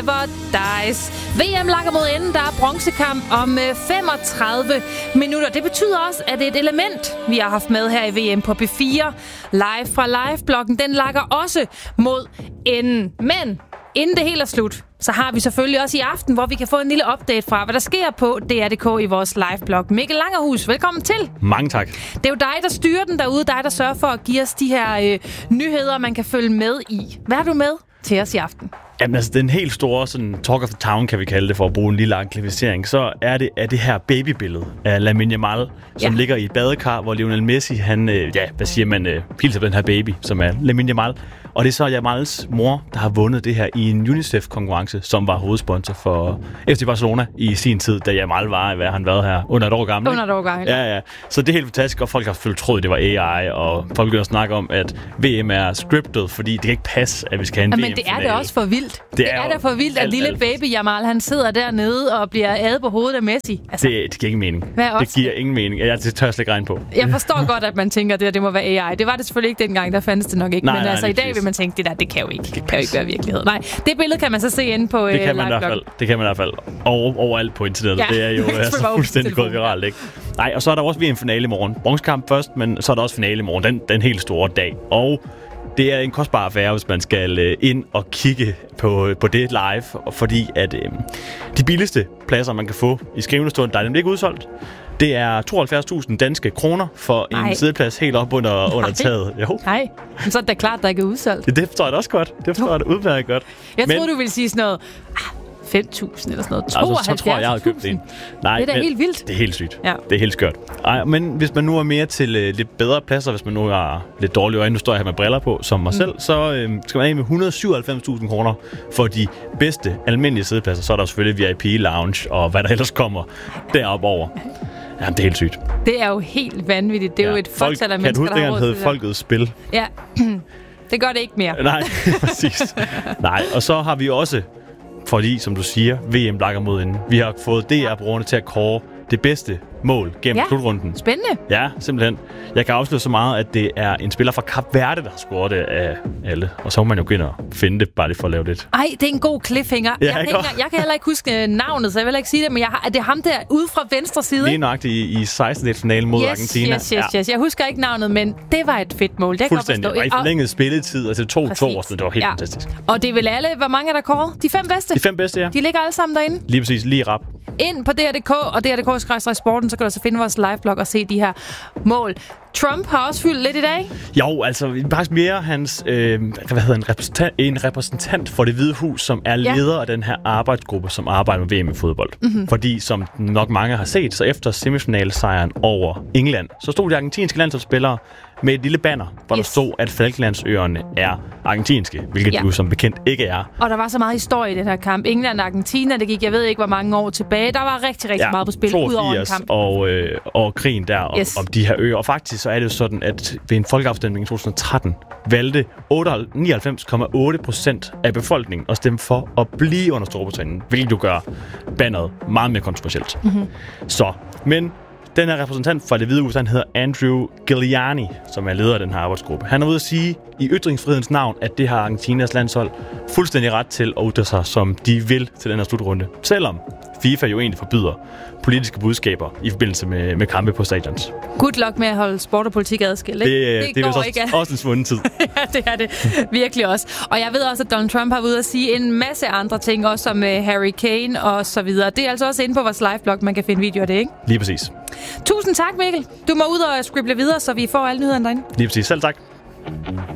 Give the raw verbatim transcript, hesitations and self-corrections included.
never dies. V M lakker mod enden. Der er bronzekamp om femogtredive minutter. Det betyder også, at det er et element, vi har haft med her i V M på P fire. Live fra Live-bloggen. Den lakker også mod enden. Men inden det helt er slut, så har vi selvfølgelig også i aften, hvor vi kan få en lille update fra, hvad der sker på D R punktum d k i vores live-blog. Mikkel Langerhus, velkommen til. Mange tak. Det er jo dig, der styrer den derude, dig, der sørger for at give os de her øh, nyheder, man kan følge med i. Hvad er du med til os i aften? Jamen altså, den helt store sådan, talk of the town, kan vi kalde det, for at bruge en lille anglificering, så er det, er det her babybillede af Lamine Yamal, som ja. ligger i et badekar, hvor Lionel Messi, han, øh, ja, hvad siger man, øh, hilser på den her baby, som er Lamine Yamal. Og det er så Yamals mor, der har vundet det her i en UNICEF-konkurrence, som var hovedsponsor for F C Barcelona i sin tid, da Yamal var, hvad han været her, under et år gammel. Under et år gammel. Ja, ja. Så det er helt fantastisk, og folk har selvfølgelig troet, det var A I, og folk begynder at snakke om, at V M er scriptet, fordi det kan ikke passe, at vi skal have en ja, V Men M-finale. det er det også for vildt. Det, det er, er da for vildt, at alt, lille alt. baby Yamal, han sidder dernede og bliver adet på hovedet af Messi. Altså, det, det giver ingen mening. Det også? giver ingen mening. Jeg det tør jeg slet ikke regne på. Jeg forstår godt, at man tænker, at det, det må være A I. Det var det selvfølgelig ikke dengang, der fandtes det nok ikke. Nej, men nej, altså i dag præcis. vil man tænke, det der, det kan jo ikke, det kan jo ikke være virkelighed. Nej, det billede kan man så se inde på det kan man uh, i hvert fald. Det kan man i hvert fald. Over, overalt på internettet. Ja. Det er jo altså, fuldstændig gået viralt, ikke? Nej, og så er der også V M-finale i morgen. Bronzekamp først, men så er der også finale i morgen. Den, den helt store dag. Og det er en kostbar affære, hvis man skal øh, ind og kigge på, på det live, fordi at øh, de billigste pladser, man kan få i skrivende stund, der er nemlig ikke udsolgt. Det er tooghalvfjerds tusind danske kroner for en Ej. siddeplads helt op under, under taget. Jo. Nej, men så er det da klart, der ikke er udsolgt. Det, det forstår jeg da også godt. Det forstår jeg da udmærket godt. Jeg men, troede, du ville sige sådan noget fem tusind eller sådan noget. Altså, så tror jeg, jeg har købt en. Nej, det er da men, helt vildt. Det er helt sygt. Ja. Det er helt skørt. Ej, men hvis man nu er mere til øh, lidt bedre pladser, hvis man nu har lidt dårlige øjne, nu står jeg her med briller på, som mig mm. selv, så øh, skal man af med et hundrede og syvoghalvfems tusind kroner for de bedste almindelige sædepladser. Så er der selvfølgelig V I P lounge og hvad der ellers kommer deroppe over. Ja, det er helt sygt. Det er jo helt vanvittigt. Det er ja. jo et fåtal af mennesker, der har råd til det. Hed Folkets Spil. Ja, det gør det ikke mere. Nej, præcis. Nej, og så har vi også, fordi som du siger, V M lakker mod enden. Vi har fået D R-brugerne til at kåre det bedste mål gennem ja. slutrunden. Spændende. Ja, simpelthen. Jeg kan afsløre så meget, at det er en spiller fra Kap Verde, der har scoret det af alle. Og så må man jo gå ind og finde det, bare lige for at lave det. Ej, det er en god cliffhanger. Ja, jeg, kan ikke, jeg kan heller ikke huske navnet, så jeg vil ikke sige det, men jeg har, det er ham der ude fra venstre side. Lige nøjagtigt i, i sekstende-finalen mod yes, Argentina. Yes, yes, yes. Jeg husker ikke navnet, men det var et fedt mål. Det fuldstændig. Og i forlænget spilletid, altså to to år, det var helt ja. fantastisk. Og det er vel alle, hvor mange er der kåret? De fem bedste? De fem bedste, ja. De ligger alle sammen derinde? Lige præcis, lige rap. Ind på D R punktum d k og D R punktum d k skråstreg sporten, så kan du så finde vores liveblog og se de her mål. Trump har også fyldt lidt i dag. Jo, altså faktisk mere hans øh, hvad hedder en repræsentant, en repræsentant for Det Hvide Hus, som er leder ja. af den her arbejdsgruppe, som arbejder med V M i fodbold. Mm-hmm. Fordi som nok mange har set, så efter semifinalsejren over England, så stod de argentinske landsholdsspillere med et lille banner, hvor yes. der stod, at Falklandsøerne er argentinske, hvilket ja. de jo som bekendt ikke er. Og der var så meget historie i den her kamp. England og Argentina, det gik, jeg ved ikke, hvor mange år tilbage. Der var rigtig, rigtig ja, meget på spil ud over en kamp. Og, øh, og krigen der om, yes. om de her øer. Og faktisk så er det jo sådan, at ved en folkeafstemning i to tusind og tretten valgte nioghalvfems komma otte procent af befolkningen at stemme for at blive under Storbritannien, hvilket jo gør banneret meget mere kontroversielt. Mm-hmm. Så, men den her repræsentant fra Det Hvide Hus, han hedder Andrew Giuliani, som er leder af den her arbejdsgruppe. Han er ude at sige i ytringsfrihedens navn, at det har Argentinas landshold fuldstændig ret til at ytre sig, som de vil til den her slutrunde. Selvom FIFA jo egentlig forbyder politiske budskaber i forbindelse med, med kampe på stadions. Good luck med at holde sport og politik adskilt, ikke? Det, det, det er også, ikke. også en svunden tid. Ja, det er det virkelig også. Og jeg ved også, at Donald Trump har været ude at sige en masse andre ting, også om uh, Harry Kane og så videre. Det er altså også inde på vores liveblog, man kan finde videoer af det, ikke? Lige præcis. Tusind tak, Mikkel. Du må ud og skrible videre, så vi får alle nyhederne derinde. Lige præcis. Selv tak.